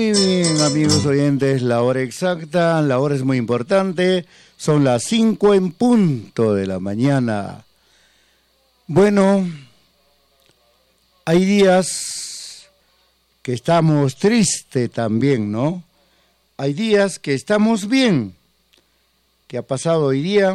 Muy bien, amigos oyentes, la hora exacta, la hora es muy importante, son las 5 en punto de la mañana. Bueno, hay días que estamos tristes también, ¿no? Hay días que estamos bien. ¿Qué ha pasado hoy día?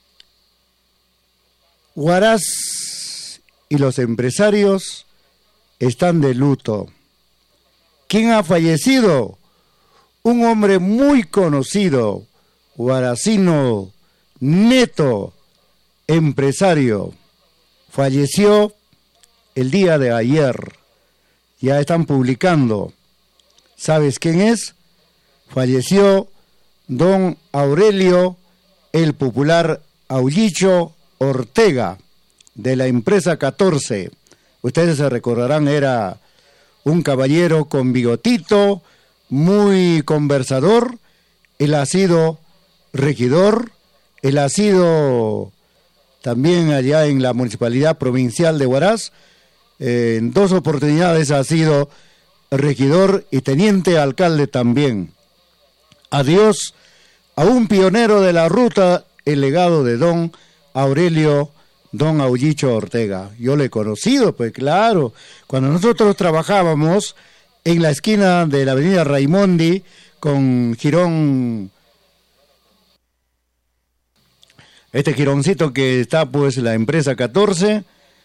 Huaraz y los empresarios están de luto. ¿Quién ha fallecido? Un hombre muy conocido, huaracino, neto, empresario. Falleció el día de ayer. Ya están publicando. ¿Sabes quién es? Falleció don Aurelio, el popular Aulicho Ortega, de la empresa 14. Ustedes se recordarán, era un caballero con bigotito, muy conversador. Él ha sido regidor, él ha sido también allá en la Municipalidad Provincial de Huaraz. En 2 oportunidades ha sido regidor y teniente alcalde también. Adiós a un pionero de la ruta, el legado de don Aurelio, don Aulicho Ortega. Yo le he conocido, pues claro, cuando nosotros trabajábamos en la esquina de la avenida Raimondi con Girón, este gironcito que está pues la empresa 14,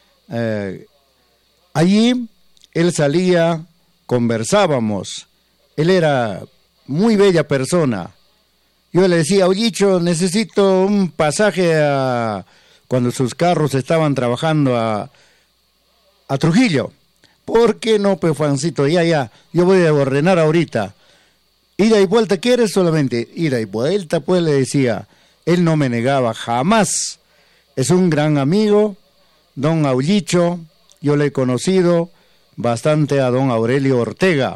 allí él salía, conversábamos, él era muy bella persona. Yo le decía, Aulicho, necesito un pasaje cuando sus carros estaban trabajando a Trujillo. ¿Por qué no, pues, Juancito? Ya, yo voy a ordenar ahorita. Ida y vuelta, ¿quieres? Solamente ida y vuelta, pues, le decía. Él no me negaba jamás. Es un gran amigo, don Aulicho. Yo le he conocido bastante a don Aurelio Ortega.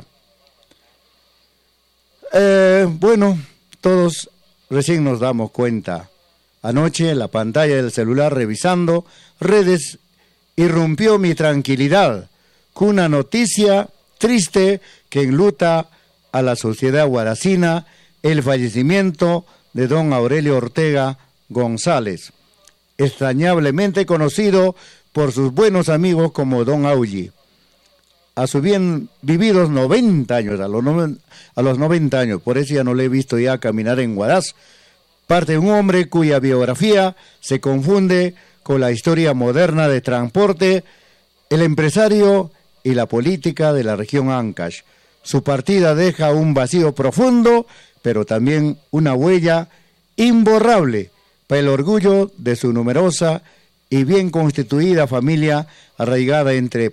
Bueno, todos recién nos damos cuenta. Anoche en la pantalla del celular revisando redes irrumpió mi tranquilidad con una noticia triste que enluta a la sociedad huaracina: el fallecimiento de don Aurelio Ortega González, extrañablemente conocido por sus buenos amigos como don Auli. A sus bien vividos 90 años, a los 90 años, por eso ya no le he visto ya caminar en Huaraz. Parte de un hombre cuya biografía se confunde con la historia moderna de transporte, el empresario y la política de la región Ancash. Su partida deja un vacío profundo, pero también una huella imborrable para el orgullo de su numerosa y bien constituida familia arraigada entre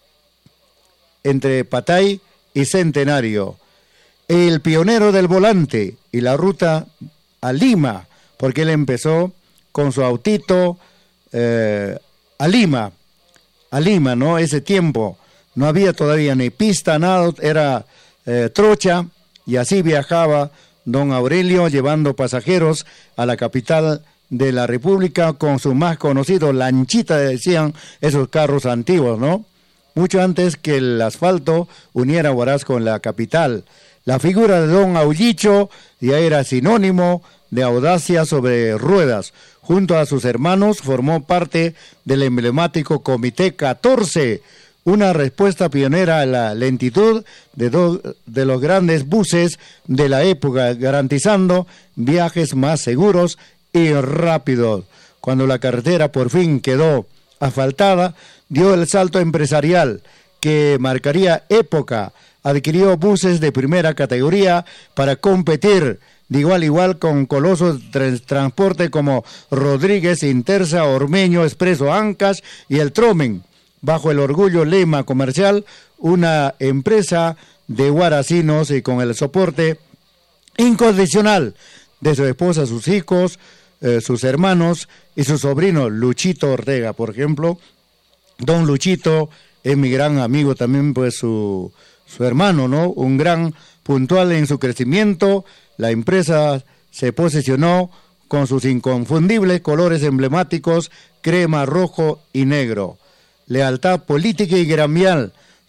Patay y Centenario. El pionero del volante y la ruta a Lima, porque él empezó con su autito a Lima, ¿no? Ese tiempo no había todavía ni pista, nada, era trocha, y así viajaba don Aurelio llevando pasajeros a la capital de la República con su más conocido lanchita, decían esos carros antiguos, ¿no? Mucho antes que el asfalto uniera Huaraz con la capital. La figura de don Aulicho ya era sinónimo de audacia sobre ruedas. Junto a sus hermanos formó parte del emblemático Comité 14, una respuesta pionera a la lentitud de los grandes buses de la época, garantizando viajes más seguros y rápidos. Cuando la carretera por fin quedó asfaltada, dio el salto empresarial que marcaría época. Adquirió buses de primera categoría para competir de igual a igual con colosos de transporte como Rodríguez, Intersa, Ormeño, Expreso Ancash y el Tromen, bajo el orgullo lema comercial, una empresa de huaracinos y con el soporte incondicional de su esposa, sus hijos, sus hermanos y su sobrino Luchito Ortega, por ejemplo. Don Luchito es mi gran amigo también, pues su hermano, ¿no? Un gran puntual en su crecimiento. La empresa se posicionó con sus inconfundibles colores emblemáticos, crema, rojo y negro. Lealtad política y gremial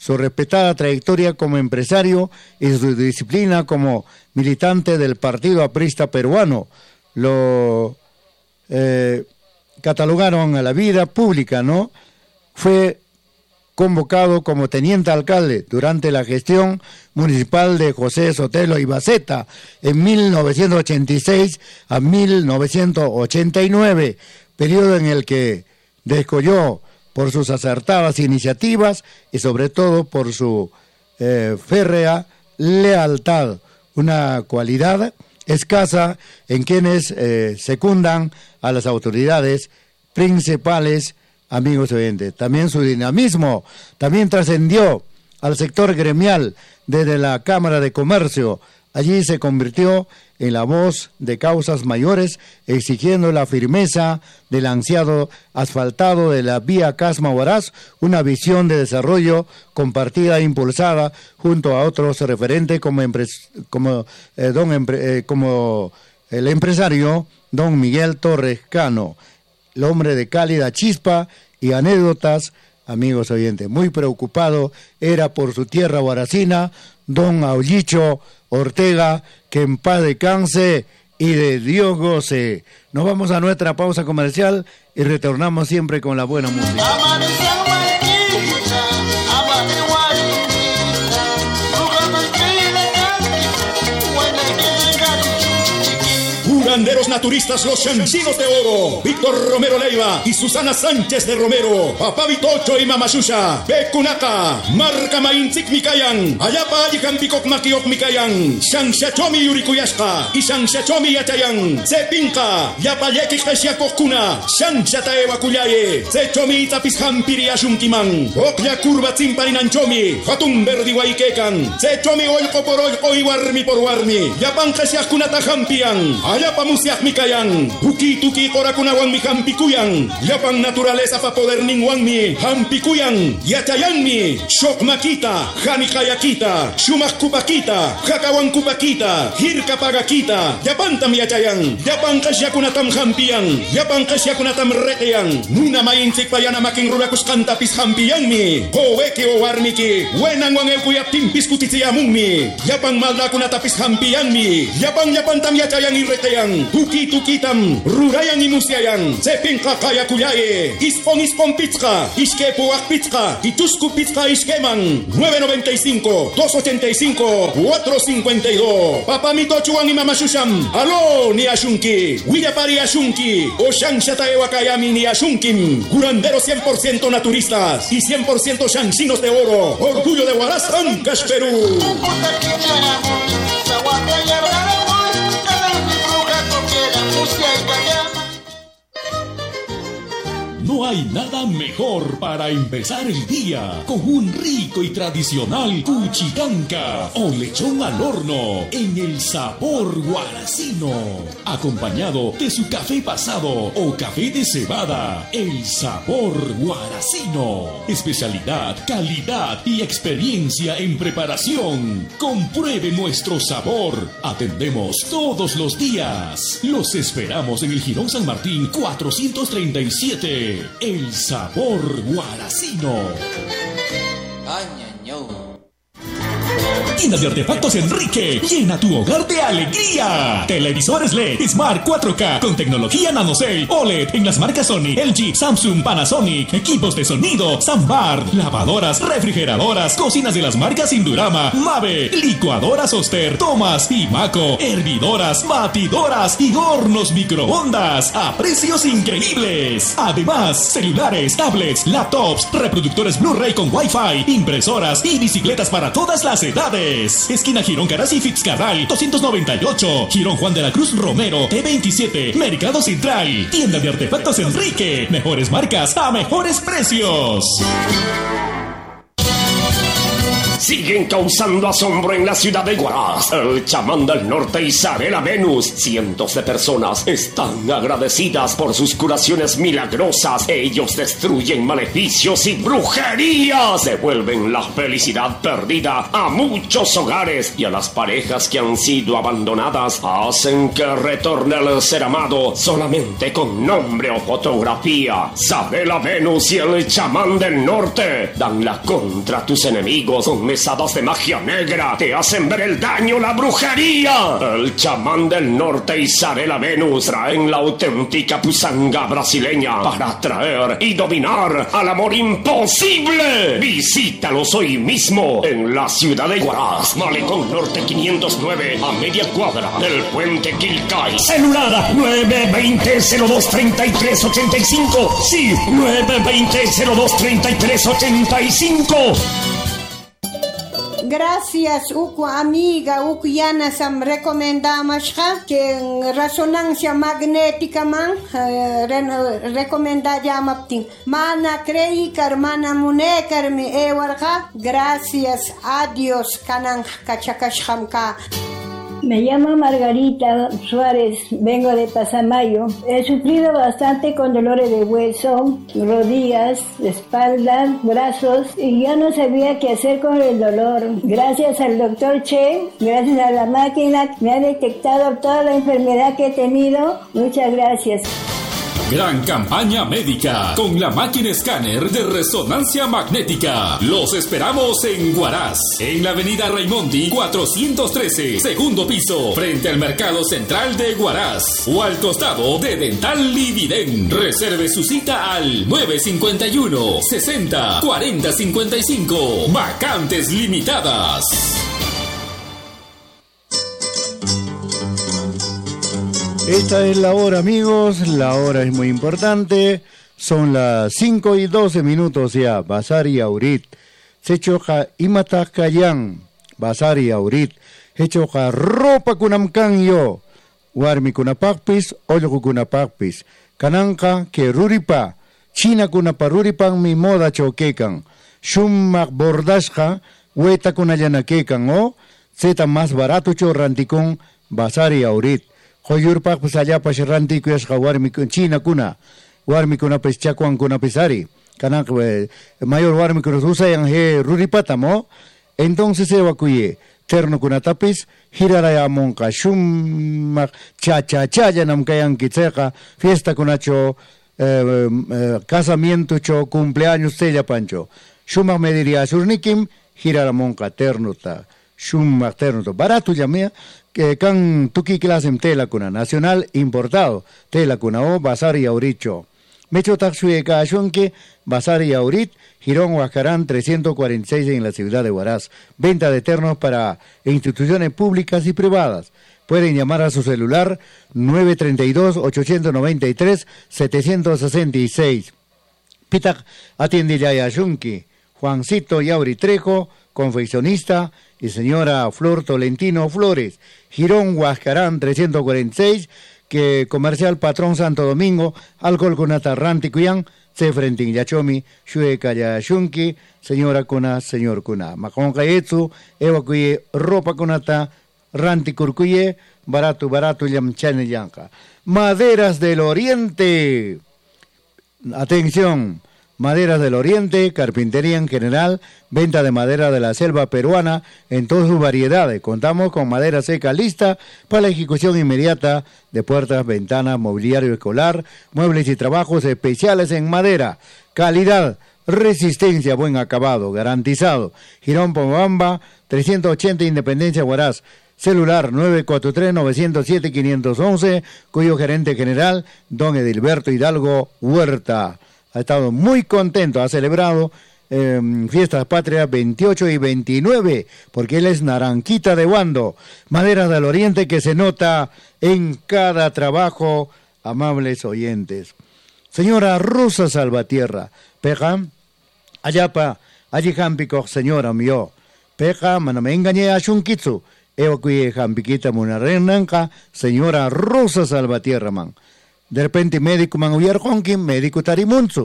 su respetada trayectoria como empresario y su disciplina como militante del Partido Aprista Peruano. Lo catalogaron a la vida pública, ¿no? Fue convocado como teniente alcalde durante la gestión municipal de José Sotelo Ibaceta en 1986 a 1989, periodo en el que descolló por sus acertadas iniciativas y sobre todo por su férrea lealtad, una cualidad escasa en quienes secundan a las autoridades principales. Amigos oyentes, también su dinamismo también trascendió al sector gremial desde la Cámara de Comercio. Allí se convirtió en la voz de causas mayores, exigiendo la firmeza del ansiado asfaltado de la vía Casma-Huaraz, una visión de desarrollo compartida e impulsada junto a otros referentes como el empresario don Miguel Torres Cano, el hombre de cálida chispa y anécdotas. Amigos oyentes, muy preocupado era por su tierra huaracina, don Aullicho Ortega, que en paz descanse y de Dios goce. Nos vamos a nuestra pausa comercial y retornamos siempre con la buena música. Curanderos naturistas Los Chanchinos de Oro, Víctor Romero Leiva y Susana Sánchez de Romero, Papá Vitocho y Mamashusha, Bekunaka, Marca Mainzik Mikayan, Ayapa Yicampicok Makiok Mikayan, Shanshachomi Yurikuyashka y Shanshachomi Yachayan, Sepinka, Yapayeki Kashiakokuna, Shanshataewa Kuyaye, Sechomi Tapizhampiri Ashunkiman, Okya Kurba Zimparinanchomi, Hatun Verdi Waikekan, Sechomi Oiko por Oy Warmi por Warmi, Yapan Kashiakunata Hampian, Ayapa musiak mikayan, tuki korakunawan mi hampikuyan, yapan naturaleza pa poder ningwan mi hampikuyan, yachayan mi, shok makita, hanikayakita, shumak kupakita, hakawan kupakita, hirka pagakita, yapan tam yachayan, yapan kasyakunatam hampiyan, yapan kasyakunatam rekeyan, nuna maintik payana making rurakus kantapis hampiyan mi, howeki o warmiki, wenang wang elkuyap timpis kutitiyamun mi, yapan maldakunatapis hampiyan mi, yapan tam yachayan irrekeyan, tukitam, rurayan y musiayan, sepinka kaya kuyaye, ispon pizka, iskepuak pizka, itusku pizka iskeman, 995-285-452, papamito chuan y mamashusham, aló ni ashunki, willapari ashunki, o shansataewa kayami ni ashunkim, curanderos 100% naturistas y 100% chanchinos de oro, orgullo de Huaraz, Ancash, Perú. No hay nada mejor para empezar el día con un rico y tradicional cuchicanca o lechón al horno en el sabor huaracino, acompañado de su café pasado o café de cebada. El sabor huaracino, especialidad, calidad y experiencia en preparación. Compruebe nuestro sabor. Atendemos todos los días. Los esperamos en el Jirón San Martín 437. El sabor huaracino. Tienda de Artefactos Enrique, llena tu hogar de alegría. Televisores LED Smart 4K con tecnología NanoCell OLED en las marcas Sony, LG, Samsung, Panasonic. Equipos de sonido Soundbar, lavadoras, refrigeradoras, cocinas de las marcas Indurama, Mave, licuadoras Oster, Thomas y Maco, hervidoras, batidoras y hornos microondas a precios increíbles. Además, celulares, tablets, laptops, reproductores Blu-ray con Wi-Fi, impresoras y bicicletas para todas las edades. Esquina Girón Caras y Fitzcarral 298, Girón Juan de la Cruz Romero T27, Mercado Central. Tienda de Artefactos Enrique, mejores marcas a mejores precios. siguen causando asombro en la ciudad de Huaraz. El chamán del norte Isabela Venus. Cientos de personas están agradecidas por sus curaciones milagrosas. Ellos destruyen maleficios y brujerías. Devuelven la felicidad perdida a muchos hogares y a las parejas que han sido abandonadas. Hacen que retorne el ser amado solamente con nombre o fotografía. Isabela Venus y el chamán del norte dan la contra a tus enemigos con mesadas de magia negra. Te hacen ver el daño, la brujería. El chamán del norte y Isabela Venus traen la auténtica pusanga brasileña para atraer y dominar al amor imposible. Visítalos hoy mismo en la ciudad de Huaraz, Malecón Norte 509, a media cuadra del puente Quilcay. Celular 920-02-3385. Sí, 920-02-3385. Gracias, uku amiga, uku yana sam recomendamos que en resonancia magnética man recomenda llamaptin. Mana creikar, mana munekar mi ewarja. Gracias a Dios kanan kachakashkamka. Me llamo Margarita Suárez, vengo de Pasamayo. He sufrido bastante con dolores de hueso, rodillas, espalda, brazos y ya no sabía qué hacer con el dolor. Gracias al doctor Che, gracias a la máquina, me ha detectado toda la enfermedad que he tenido. Muchas gracias. Gran campaña médica con la máquina escáner de resonancia magnética. Los esperamos en Huaraz, en la avenida Raimondi 413, segundo piso, frente al Mercado Central de Huaraz, o al costado de Dental Lividen. Reserve su cita al 951 60 40 55. Vacantes limitadas. Esta es la hora, amigos, la hora es muy importante, son las 5:12 ya, Basari Aurit, Sechoja Imatakayan, Basari Aurit, Sechoja ropa kunamkan yo, Warmi kunapakpis, Olgo kunapakpis, Kananka que ruripa, China kunaparuripan mi moda choquecan, Shummak bordashka, Hueta kunayanaquecan o, Zeta más barato chorranticón, Basari Aurit. Hoyurpak pues allá pa shranti kuyashqa warmi China kuna warmi kuna pues chakuan kuna pesari kanak mayor warmi kuna usayan he ruripatamo entonces se vacuye terno kuna tapis hiraraya monka shum cha yanam kayan kitseqa fiesta kunacho casamiento cho cumpleaños sella pancho shumak me diría shurnikim hirara monka ternuta shumak ternuta barato llamea que can tuki klasem tela kuna nacional importado tela kuna o Basari Auricho mecho taxue ka shonke Basari Aurit Girón Huascarán 346 en la ciudad de Huaraz. Venta de ternos para instituciones públicas y privadas. Pueden llamar a su celular 932-893-766. Pitak atiende ya Shunki Juancito Yauri Trejo, confeccionista, y señora Flor Tolentino Flores, Girón Huascarán 346, que comercial Patrón Santo Domingo, alcohol con atarranti cuyan, se frente yachomi, shue kaya shunki, señora kuna, señor kuna. Macon kayetsu, evacuye ropa kunata, ranti kurkuye, barato yamchane yanka. Maderas del Oriente. Atención. Maderas del Oriente, carpintería en general, venta de madera de la selva peruana en todas sus variedades. Contamos con madera seca lista para la ejecución inmediata de puertas, ventanas, mobiliario escolar, muebles y trabajos especiales en madera. Calidad, resistencia, buen acabado, garantizado. Girón Pomabamba, 380 Independencia Huaraz. Celular 943-907-511, cuyo gerente general, don Edilberto Hidalgo Huerta. Ha estado muy contento, ha celebrado Fiestas Patrias 28 y 29, porque él es Naranquita de Huando, Maderas del Oriente que se nota en cada trabajo, amables oyentes. Señora Rosa Salvatierra, peja, allapa, allí jampico, señora mío, peja, me engañé a Shunkitsu, evacué jampiquita munarenanca, señora Rosa Salvatierra, man. De repente médico man uyar honkin, médico tarimunzu.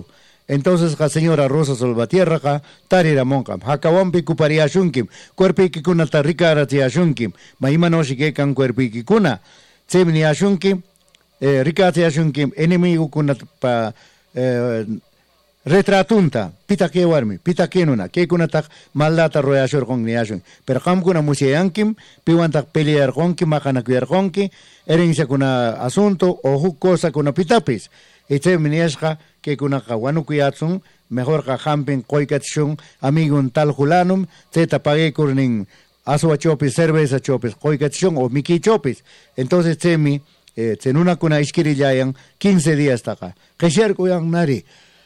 Entonces, la señora Rosa Salvatierra, tarira monka, hakawampi kuparia shunkim, cuerpiki kuna tarikara tia shunkim, maimano shikekan cuerpiki kuna, tsemni ashunkim, rikati ashunkim, enemigo kuna pa retratunta, pita ke warmi, pita ke nuna, ke kuna tak maldata royashur kong ni ashun, pero kam kuna musiyankim, piwantak pelear kongki, makanakuar kongki, erense kuna asunto, o cosa kuna pitapis. Este miniesca que kuna kawanu kuyatsun mejor ka camping koikatshun amigun tal hulanum te tapague kurning aswa chopis cerveza chopis koikatshun o miki chopis. Entonces temi tenuna kuna iskirillayan 15 días taka. Kesher kuyang nari.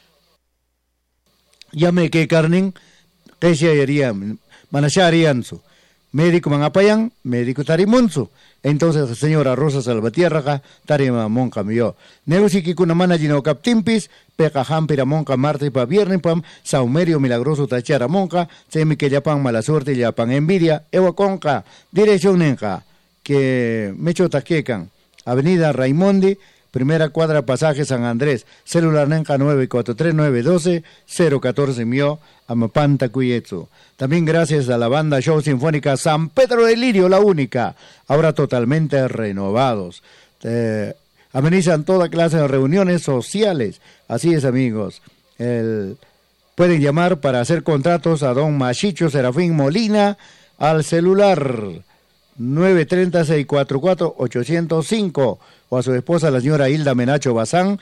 Yame ke karning kesher manashariansu. Médico mangapayan, médico tarimunsu. Entonces, señora Rosa Salvatierra, tarima monca mio. Negoci que kuna mana jino captimpis, peca jampira monca martes pa viernes pam, saumerio milagroso tachara monca, semi que yapan mala suerte yapan envidia, ewa conca, dirección nenca, que mecho taquecan, avenida Raimondi, primera cuadra pasaje San Andrés, celular nenca 943-912-014 mio, amapanta cuyetsu. También gracias a la banda Show Sinfónica San Pedro de Lirio, la única, ahora totalmente renovados. Amenizan toda clase de reuniones sociales. Así es, amigos. Pueden llamar para hacer contratos a don Machicho Serafín Molina al celular 930-644-805 o a su esposa la señora Hilda Menacho Bazán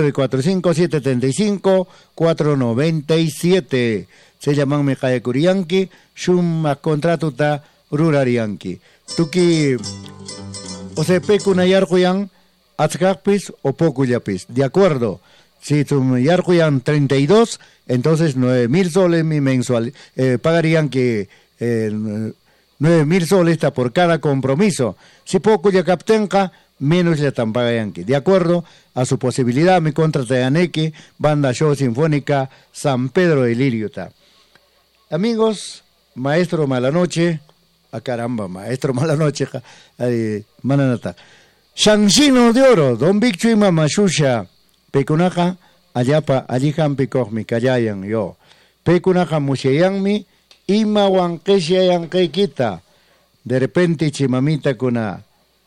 945-735-497. Se llaman Mejaya Curianqui, Shuma Contratuta Rurarianqui. Tuki o se pecuna yarcuyan atzcapis o pocuyapis. De acuerdo. Si tu yarcuyan 32, entonces 9,000 soles mi mensual. Pagarían que 9,000 soles está por cada compromiso. Si poco ya captenca, menos ya tampagayan que. De acuerdo a su posibilidad, mi contratayaneque, banda Show Sinfónica San Pedro de Liriota. Amigos, maestro Malanoche, caramba, maestro Malanoche, mananata. Shanshino de oro, don Vicchu y Mamashusha, pecunaja, allapa, allijan picojmi, callayan yo. Pecunaja musheyanmi, ima wankeshayan keikita. De repente chimamita kuna,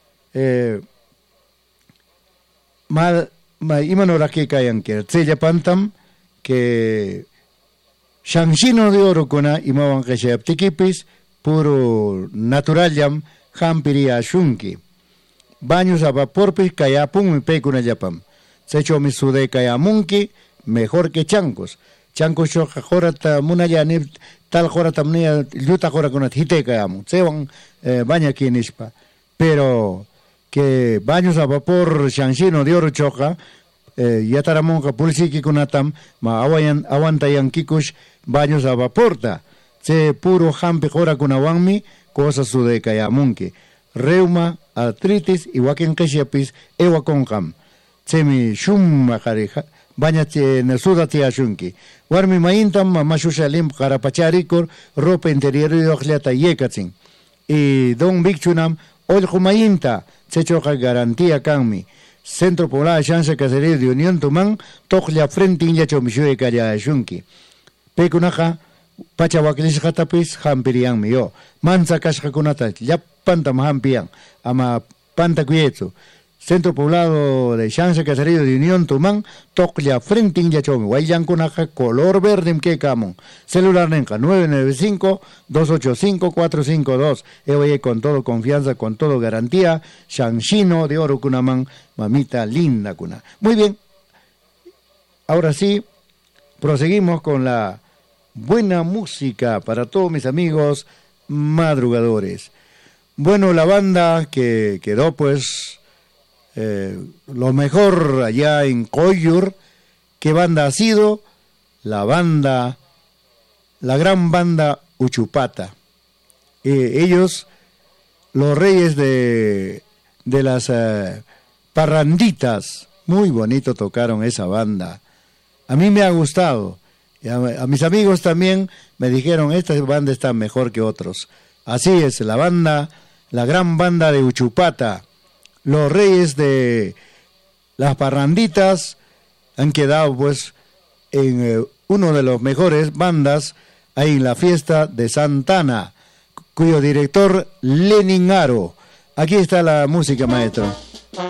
ima no raki kayan que, tsella pantam, que Shanshino de oro kuna imawan keshayaptikipis puro natural yam hampiria shunki. Baños a vaporpis kayapun mi pekuna yapam. Secho mi sude kayamunki mejor que chancos. Chancos shoka jorata munayani tal jorata mnia luta jora kuna hite kayamun. Sewan baña kinishpa. Pero que baños a vapor Shanshino de oro choka yataramonka pulsiki kunatam ma awantayan kikush baños a vaporta. Se puro hampi jora kunawanmi cosa sude kayamunki. Reuma, artritis, iguaken keshiapis, ewa konkam. Semi shum makarija, baña nesuda tia shunki. Warmi maintam mamashusha lim karapacharikor, ropa interior y ojliata yekatzin. Y don Vicchunam, oljo mainta, sechoja garantía kanmi. Centro Poblado Chance Caserío de Unión Tumán, tojlia frente inya chomishue kaya shunki. Pekunaja, Pachawaklish Hatapis, Hampirian mio. Mansa Kashkakunata, Yapantam Hampian, Ama Pantacuieto. Centro Poblado de Chance Caserío de Unión Tumán, Toclia Frenting Yachomi, Guayan Kunaja, color verde que camon. Celular Nenca 995-285-452. Oye, con todo confianza, con todo garantía. Shanshino de Oro Kunaman, mamita linda Kuna. Muy bien. Ahora sí, proseguimos con la buena música para todos mis amigos madrugadores. Bueno, la banda que quedó pues lo mejor allá en Coyur. ¿Qué banda ha sido? La gran banda Uchupata. Ellos, los reyes de las parranditas, muy bonito tocaron esa banda. A mí me ha gustado. Y a mis amigos también me dijeron, esta banda está mejor que otros. Así es, la gran banda de Uchupata. Los reyes de las parranditas han quedado pues en uno de los mejores bandas ahí en la fiesta de Santana, cuyo director Lenin Aro. Aquí está la música, maestro.